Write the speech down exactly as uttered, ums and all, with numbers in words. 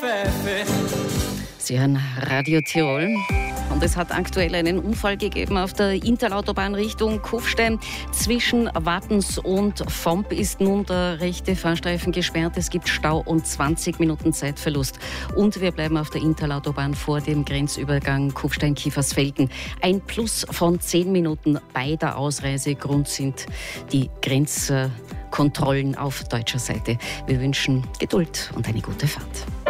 Pfeife. Sie hören Radio Tirol. Und es hat aktuell einen Unfall gegeben auf der Intalautobahn Richtung Kufstein. Zwischen Wattens und Vomp ist nun der rechte Fahrstreifen gesperrt. Es gibt Stau und zwanzig Minuten Zeitverlust. Und wir bleiben auf der Intalautobahn vor dem Grenzübergang Kufstein-Kiefersfelden. Ein Plus von zehn Minuten bei der Ausreise. Grund sind die Grenzkontrollen auf deutscher Seite. Wir wünschen Geduld und eine gute Fahrt.